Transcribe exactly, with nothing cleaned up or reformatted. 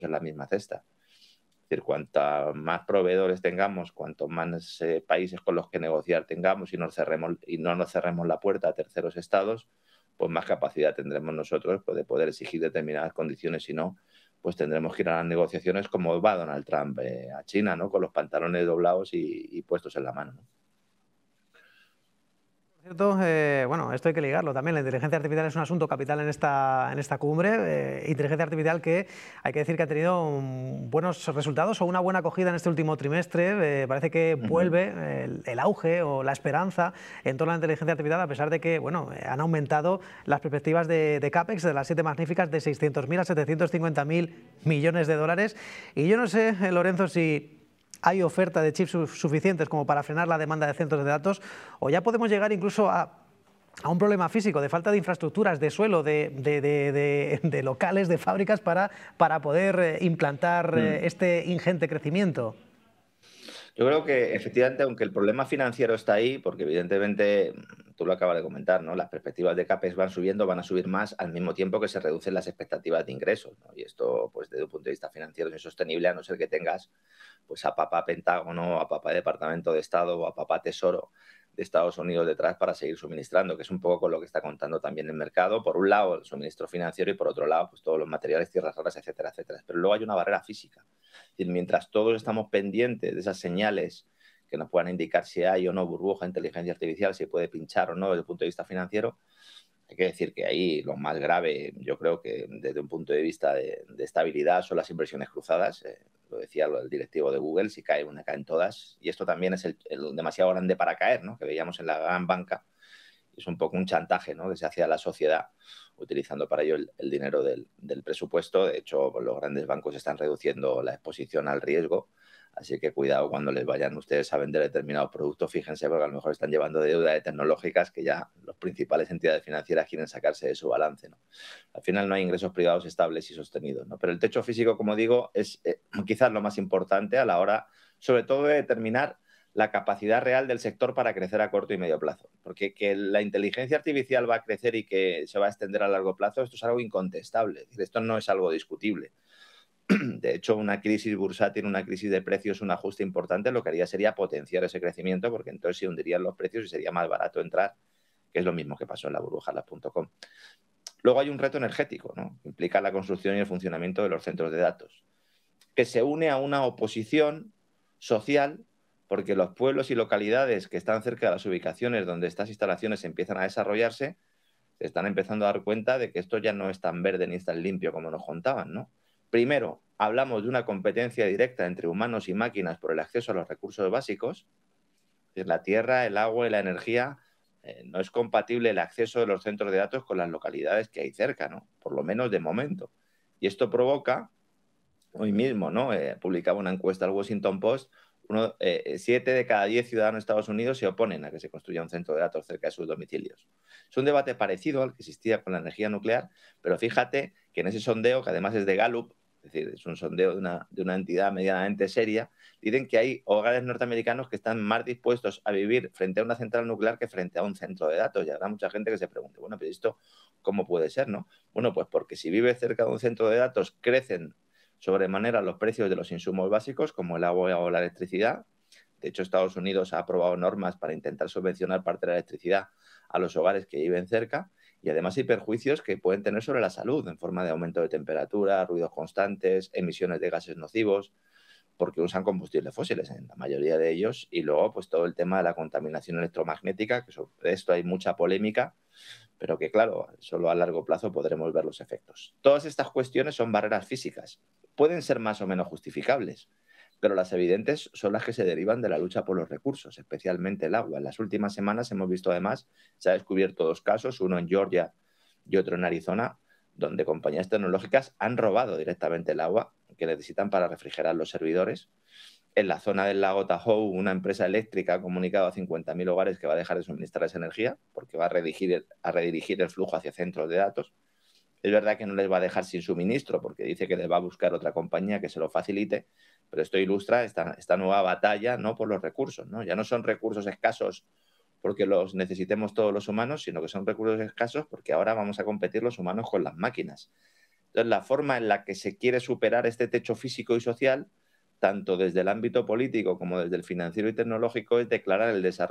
en la misma cesta. Es decir, cuanto más proveedores tengamos, cuanto más eh, países con los que negociar tengamos y, nos cerremos, y no nos cerremos la puerta a terceros estados, pues más capacidad tendremos nosotros pues, de poder exigir determinadas condiciones. Si no, pues tendremos que ir a las negociaciones como va Donald Trump eh, a China, ¿no? Con los pantalones doblados y, y puestos en la mano, ¿no? Por cierto, eh, bueno, esto hay que ligarlo también. La inteligencia artificial es un asunto capital en esta, en esta cumbre. Eh, inteligencia artificial que hay que decir que ha tenido um, buenos resultados o una buena acogida en este último trimestre. Eh, parece que Uh-huh. vuelve el, el auge o la esperanza en torno a la inteligencia artificial, a pesar de que bueno, eh, han aumentado las perspectivas de, de CAPEX de las siete magníficas de seiscientos mil a setecientos cincuenta mil millones de dólares. Y yo no sé, eh, Lorenzo, si hay oferta de chips suficientes como para frenar la demanda de centros de datos, o ya podemos llegar incluso a, a un problema físico de falta de infraestructuras, de suelo, de, de, de, de, de locales, de fábricas para, para poder implantar Mm. este ingente crecimiento. Yo creo que efectivamente, aunque el problema financiero está ahí, porque evidentemente, tú lo acabas de comentar, ¿no? Las perspectivas de CAPEX van subiendo, van a subir más al mismo tiempo que se reducen las expectativas de ingresos, ¿no? Y esto, pues desde un punto de vista financiero es insostenible, a no ser que tengas pues a papá Pentágono, a papá Departamento de Estado o a papá Tesoro de Estados Unidos detrás para seguir suministrando, que es un poco con lo que está contando también el mercado. Por un lado, el suministro financiero y por otro lado, pues todos los materiales, tierras raras, etcétera, etcétera. Pero luego hay una barrera física. Es decir, mientras todos estamos pendientes de esas señales que nos puedan indicar si hay o no burbuja de inteligencia artificial, si puede pinchar o no desde el punto de vista financiero, hay que decir que ahí lo más grave, yo creo que desde un punto de vista de, de estabilidad, son las inversiones cruzadas. Eh, lo decía el directivo de Google, si cae una, caen todas. Y esto también es el, el demasiado grande para caer, ¿no? Que veíamos en la gran banca. Es un poco un chantaje, ¿no? Que se hacía a la sociedad utilizando para ello el, el dinero del, del presupuesto. De hecho, los grandes bancos están reduciendo la exposición al riesgo. Así que cuidado cuando les vayan ustedes a vender determinados productos, fíjense, porque a lo mejor están llevando deuda de tecnológicas que ya las principales entidades financieras quieren sacarse de su balance, ¿no? Al final no hay ingresos privados estables y sostenidos, ¿no? Pero el techo físico, como digo, es eh, quizás lo más importante a la hora, sobre todo, de determinar la capacidad real del sector para crecer a corto y medio plazo. Porque que la inteligencia artificial va a crecer y que se va a extender a largo plazo, esto es algo incontestable. Es decir, esto no es algo discutible. De hecho, una crisis bursátil, una crisis de precios, un ajuste importante, lo que haría sería potenciar ese crecimiento, porque entonces se hundirían los precios y sería más barato entrar, que es lo mismo que pasó en la burbuja las punto com. Luego hay un reto energético, ¿no? Que implica la construcción y el funcionamiento de los centros de datos, que se une a una oposición social, porque los pueblos y localidades que están cerca de las ubicaciones donde estas instalaciones empiezan a desarrollarse, se están empezando a dar cuenta de que esto ya no es tan verde ni tan limpio como nos contaban, ¿no? Primero, hablamos de una competencia directa entre humanos y máquinas por el acceso a los recursos básicos. Es decir, la tierra, el agua y la energía, eh, no es compatible el acceso de los centros de datos con las localidades que hay cerca, ¿no? Por lo menos de momento. Y esto provoca, hoy mismo, ¿no? Eh, publicaba una encuesta al Washington Post, uno, eh, siete de cada diez ciudadanos de Estados Unidos se oponen a que se construya un centro de datos cerca de sus domicilios. Es un debate parecido al que existía con la energía nuclear, pero fíjate que en ese sondeo, que además es de Gallup, es decir, es un sondeo de una, de una entidad medianamente seria, dicen que hay hogares norteamericanos que están más dispuestos a vivir frente a una central nuclear que frente a un centro de datos. Y habrá mucha gente que se pregunte, bueno, pero esto, ¿cómo puede ser, no? Bueno, pues porque si vives cerca de un centro de datos, crecen sobremanera los precios de los insumos básicos, como el agua o la electricidad. De hecho, Estados Unidos ha aprobado normas para intentar subvencionar parte de la electricidad a los hogares que viven cerca, y además hay perjuicios que pueden tener sobre la salud en forma de aumento de temperatura, ruidos constantes, emisiones de gases nocivos, porque usan combustibles fósiles en la mayoría de ellos, y luego pues todo el tema de la contaminación electromagnética, que sobre esto hay mucha polémica, pero que claro, solo a largo plazo podremos ver los efectos. Todas estas cuestiones son barreras físicas, pueden ser más o menos justificables, pero las evidentes son las que se derivan de la lucha por los recursos, especialmente el agua. En las últimas semanas hemos visto además, se han descubierto dos casos, uno en Georgia y otro en Arizona, donde compañías tecnológicas han robado directamente el agua que necesitan para refrigerar los servidores. En la zona del lago Tahoe, una empresa eléctrica ha comunicado a cincuenta mil hogares que va a dejar de suministrar esa energía porque va a redirigir, a redirigir el flujo hacia centros de datos. Es verdad que no les va a dejar sin suministro porque dice que les va a buscar otra compañía que se lo facilite, pero esto ilustra esta, esta nueva batalla, ¿no?, por los recursos, ¿no? Ya no son recursos escasos porque los necesitemos todos los humanos, sino que son recursos escasos porque ahora vamos a competir los humanos con las máquinas. Entonces, la forma en la que se quiere superar este techo físico y social, tanto desde el ámbito político como desde el financiero y tecnológico, es declarar el desarrollo